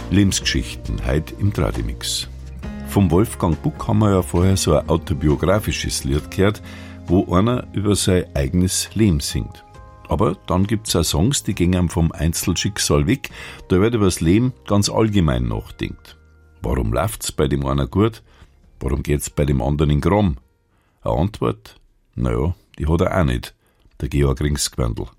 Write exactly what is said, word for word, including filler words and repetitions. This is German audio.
Lebensgeschichten, heute im Tradimix. Vom Wolfgang Buck haben wir ja vorher so ein autobiografisches Lied gehört, wo einer über sein eigenes Leben singt. Aber dann gibt's auch Songs, die gehen vom Einzelschicksal weg, da wird über das Leben ganz allgemein nachdenkt. Warum läuft's bei dem einen gut? Warum geht's bei dem anderen in Gramm? Eine Antwort? Naja, die hat er auch nicht, der Georg Ringsgwandl.